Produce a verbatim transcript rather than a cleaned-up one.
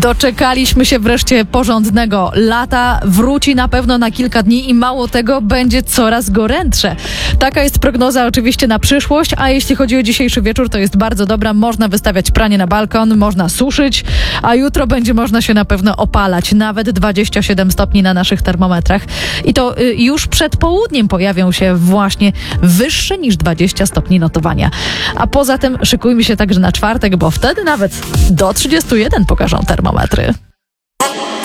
Doczekaliśmy się wreszcie porządnego lata. Wróci na pewno na kilka dni i mało tego, będzie coraz gorętsze. Taka jest prognoza oczywiście na przyszłość, a jeśli chodzi o dzisiejszy wieczór, to jest bardzo dobra. Można wystawiać pranie na balkon, można suszyć, a jutro będzie można się na pewno opalać. Nawet dwadzieścia siedem stopni na naszych termometrach. I to y, już przed południem pojawią się właśnie wyższe niż dwadzieścia stopni notowania. A poza tym szykujmy się także na czwartek, bo wtedy nawet do trzydziestu jeden pokażą termometry.